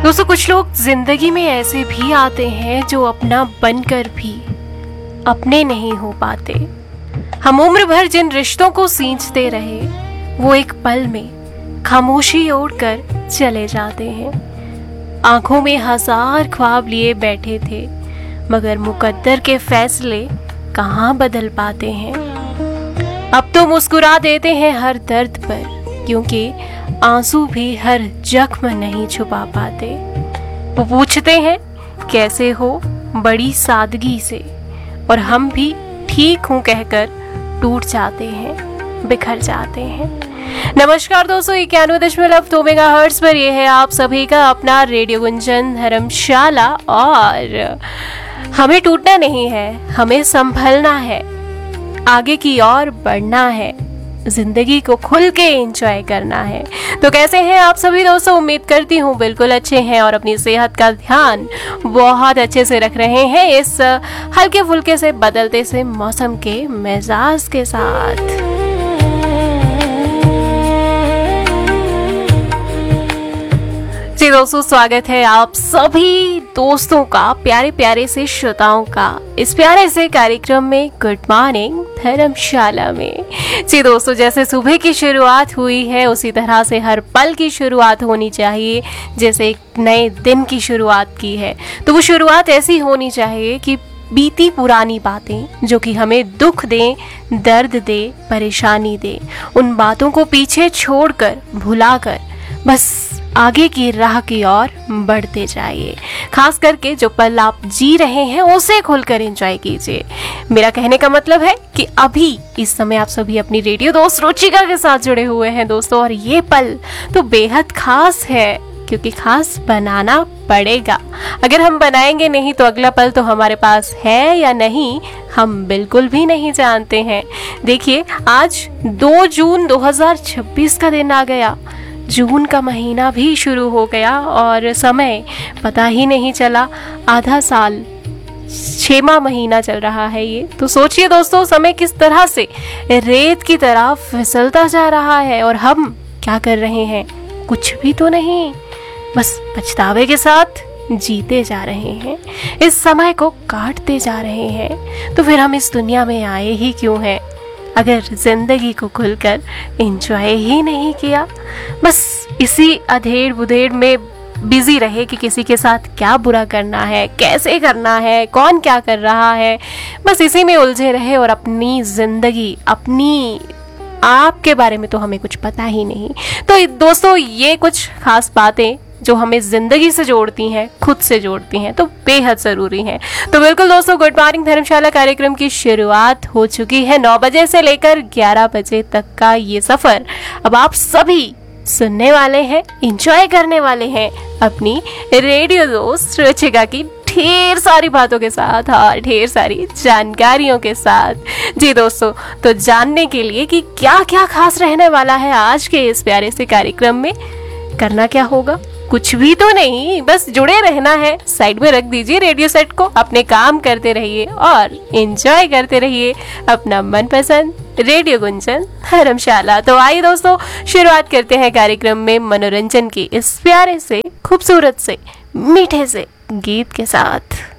दोस्तों, कुछ लोग जिंदगी में ऐसे भी आते हैं जो अपना बनकर भी अपने नहीं हो पाते। हम उम्र भर जिन रिश्तों को सींचते रहे, वो एक पल में खामोशी ओढ़कर चले जाते हैं। आंखों में हजार ख्वाब लिए बैठे थे, मगर मुकद्दर के फैसले कहाँ बदल पाते हैं। अब तो मुस्कुरा देते हैं हर दर्द पर, क्योंकि आंसू भी हर जख्म नहीं छुपा पाते। वो पूछते हैं कैसे हो बड़ी सादगी से, और हम भी ठीक हूँ कहकर टूट जाते हैं, बिखर जाते हैं। नमस्कार दोस्तों, 91.2 मेगाहर्ट्ज पर ये है आप सभी का अपना रेडियो गुंजन धर्मशाला। और हमें टूटना नहीं है, हमें संभलना है, आगे की ओर बढ़ना है, जिंदगी को खुल के एंजॉय करना है। तो कैसे हैं आप सभी दोस्तों? उम्मीद करती हूँ बिल्कुल अच्छे हैं और अपनी सेहत का ध्यान बहुत अच्छे से रख रहे हैं इस हल्के फुल्के से बदलते से मौसम के मिजाज के साथ। जी दोस्तों, स्वागत है आप सभी दोस्तों का, प्यारे प्यारे से श्रोताओं का इस प्यारे से कार्यक्रम में गुड मॉर्निंग धर्मशाला में। जी दोस्तों, जैसे सुबह की शुरुआत हुई है उसी तरह से हर पल की शुरुआत होनी चाहिए। जैसे एक नए दिन की शुरुआत की है तो वो शुरुआत ऐसी होनी चाहिए कि बीती पुरानी बातें जो कि हमें दुख दें, दर्द दे, परेशानी दे, उन बातों को पीछे छोड़कर, भुलाकर बस आगे की राह की ओर बढ़ते जाइए। खास करके जो पल आप जी रहे हैं उसे खुलकर एंजॉय कीजिए। मेरा कहने का मतलब है कि अभी इस समय आप सभी अपनी रेडियो दोस्त रुचिका के साथ जुड़े हुए हैं दोस्तों, और ये पल तो बेहद खास है, क्योंकि खास बनाना पड़ेगा। अगर हम बनाएंगे नहीं तो अगला पल तो हमारे पास है या नहीं, हम बिल्कुल भी नहीं जानते हैं। देखिए, आज 2 जून 2026 का दिन आ गया। जून का महीना भी शुरू हो गया और समय पता ही नहीं चला। आधा साल, 6वां महीना चल रहा है ये। तो सोचिए दोस्तों, समय किस तरह से रेत की तरह फिसलता जा रहा है और हम क्या कर रहे हैं? कुछ भी तो नहीं, बस पछतावे के साथ जीते जा रहे हैं, इस समय को काटते जा रहे हैं। तो फिर हम इस दुनिया में आए ही क्यों हैं, अगर जिंदगी को खुलकर एंजॉय ही नहीं किया? बस इसी अधेड़ बुधेड़ में बिजी रहे कि किसी के साथ क्या बुरा करना है, कैसे करना है, कौन क्या कर रहा है, बस इसी में उलझे रहे और अपनी जिंदगी, अपनी आपके बारे में तो हमें कुछ पता ही नहीं। तो दोस्तों, ये कुछ खास बातें जो हमें जिंदगी से जोड़ती हैं, खुद से जोड़ती हैं, तो बेहद जरूरी हैं। तो बिल्कुल दोस्तों, गुड मॉर्निंग धर्मशाला कार्यक्रम की शुरुआत हो चुकी है। 9 बजे से लेकर 11 बजे तक का ये सफर अब आप सभी सुनने वाले हैं, एंजॉय करने वाले हैं अपनी रेडियो दोस्त रुचिका की ढेर सारी बातों के साथ और ढेर सारी जानकारियों के साथ। जी दोस्तों, तो जानने के लिए कि क्या क्या खास रहने वाला है आज के इस प्यारे से कार्यक्रम में, करना क्या होगा? कुछ भी तो नहीं, बस जुड़े रहना है। साइड में रख दीजिए रेडियो सेट को, अपने काम करते रहिए और एंजॉय करते रहिए अपना मनपसंद रेडियो गुंजन धर्मशाला। तो आइए दोस्तों, शुरुआत करते हैं कार्यक्रम में मनोरंजन की इस प्यारे से, खूबसूरत से, मीठे से गीत के साथ।